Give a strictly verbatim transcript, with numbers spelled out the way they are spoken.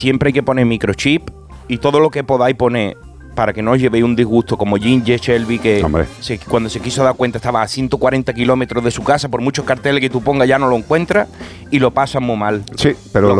siempre hay que poner microchip y todo lo que podáis poner para que no os llevéis un disgusto como Ginger Shelby, que se, cuando se quiso dar cuenta estaba a ciento cuarenta kilómetros de su casa, por muchos carteles que tú pongas ya no lo encuentras y lo pasan muy mal. Sí, pero los